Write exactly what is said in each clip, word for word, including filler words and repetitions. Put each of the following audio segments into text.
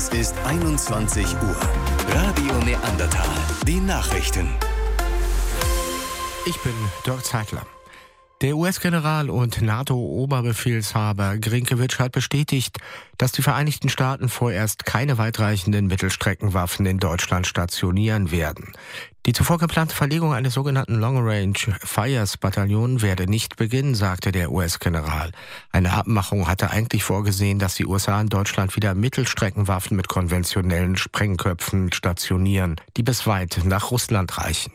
Es ist einundzwanzig Uhr. Radio Neandertal. Die Nachrichten. Ich bin Dirk Zeitler. Der U S-General und NATO-Oberbefehlshaber Grinkevic hat bestätigt, dass die Vereinigten Staaten vorerst keine weitreichenden Mittelstreckenwaffen in Deutschland stationieren werden. Die zuvor geplante Verlegung eines sogenannten Long-Range-Fires-Bataillons werde nicht beginnen, sagte der U S-General. Eine Abmachung hatte eigentlich vorgesehen, dass die U S A in Deutschland wieder Mittelstreckenwaffen mit konventionellen Sprengköpfen stationieren, die bis weit nach Russland reichen.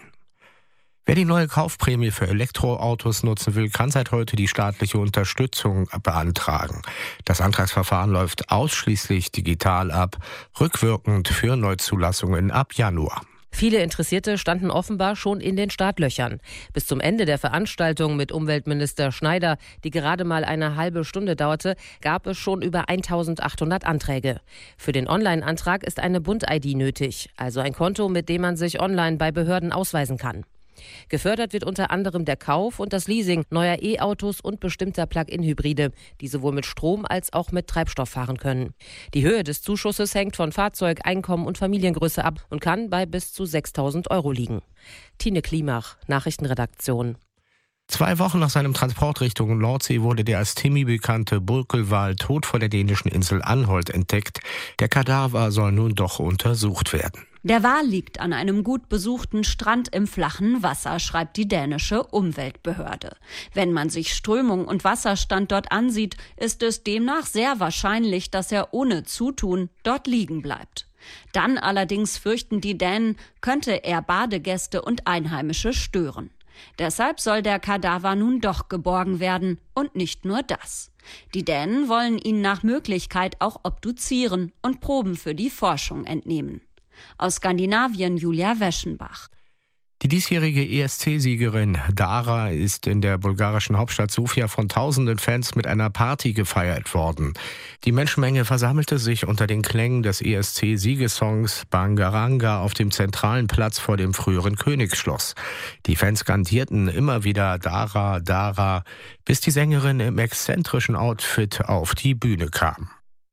Wer die neue Kaufprämie für Elektroautos nutzen will, kann seit heute die staatliche Unterstützung beantragen. Das Antragsverfahren läuft ausschließlich digital ab, rückwirkend für Neuzulassungen ab Januar. Viele Interessierte standen offenbar schon in den Startlöchern. Bis zum Ende der Veranstaltung mit Umweltminister Schneider, die gerade mal eine halbe Stunde dauerte, gab es schon über eintausendachthundert Anträge. Für den Online-Antrag ist eine Bund-I D nötig, also ein Konto, mit dem man sich online bei Behörden ausweisen kann. Gefördert wird unter anderem der Kauf und das Leasing neuer E-Autos und bestimmter Plug-in-Hybride, die sowohl mit Strom als auch mit Treibstoff fahren können. Die Höhe des Zuschusses hängt von Fahrzeug, Einkommen und Familiengröße ab und kann bei bis zu sechstausend Euro liegen. Tine Klimach, Nachrichtenredaktion. Zwei Wochen nach seinem Transport Richtung Nordsee wurde der als Timmy bekannte Burkelwal tot vor der dänischen Insel Anholt entdeckt. Der Kadaver soll nun doch untersucht werden. Der Wal liegt an einem gut besuchten Strand im flachen Wasser, schreibt die dänische Umweltbehörde. Wenn man sich Strömung und Wasserstand dort ansieht, ist es demnach sehr wahrscheinlich, dass er ohne Zutun dort liegen bleibt. Dann allerdings fürchten die Dänen, könnte er Badegäste und Einheimische stören. Deshalb soll der Kadaver nun doch geborgen werden und nicht nur das. Die Dänen wollen ihn nach Möglichkeit auch obduzieren und Proben für die Forschung entnehmen. Aus Skandinavien Julia Weschenbach. Die diesjährige E S C-Siegerin Dara ist in der bulgarischen Hauptstadt Sofia von tausenden Fans mit einer Party gefeiert worden. Die Menschenmenge versammelte sich unter den Klängen des E S C-Siegesongs Bangaranga auf dem zentralen Platz vor dem früheren Königsschloss. Die Fans skandierten immer wieder Dara, Dara, bis die Sängerin im exzentrischen Outfit auf die Bühne kam.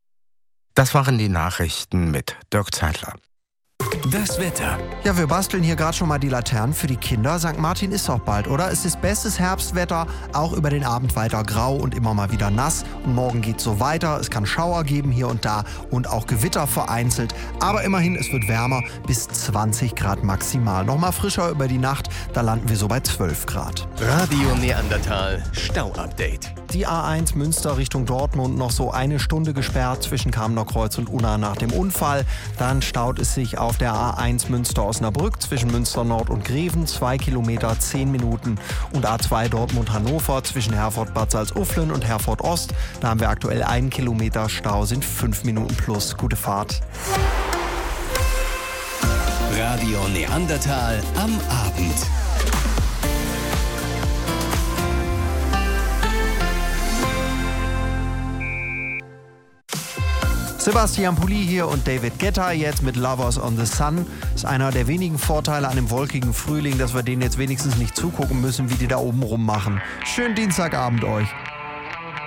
Das waren die Nachrichten mit Dirk Zeitler. Das Wetter. Ja, wir basteln hier gerade schon mal die Laternen für die Kinder. Sankt Martin ist auch bald, oder? Es ist bestes Herbstwetter, auch über den Abend weiter grau und immer mal wieder nass. Und morgen geht's so weiter. Es kann Schauer geben hier und da und auch Gewitter vereinzelt. Aber immerhin, es wird wärmer, bis zwanzig Grad maximal. Nochmal frischer über die Nacht, da landen wir so bei zwölf Grad. Radio Neandertal Stau-Update. Die A eins Münster Richtung Dortmund noch so eine Stunde gesperrt zwischen Kamener Kreuz und Unna nach dem Unfall. Dann staut es sich auf der A eins Münster-Osnabrück zwischen Münster Nord und Greven, zwei Kilometer, zehn Minuten. Und A zwei Dortmund-Hannover zwischen Herford-Bad Salzuflen und Herford Ost. Da haben wir aktuell einen Kilometer Stau, sind fünf Minuten plus. Gute Fahrt. Radio Neandertal am Abend. Sebastian Pulli hier und David Guetta jetzt mit Lovers on the Sun. Ist einer der wenigen Vorteile an dem wolkigen Frühling, dass wir denen jetzt wenigstens nicht zugucken müssen, wie die da oben rummachen. Schönen Dienstagabend euch.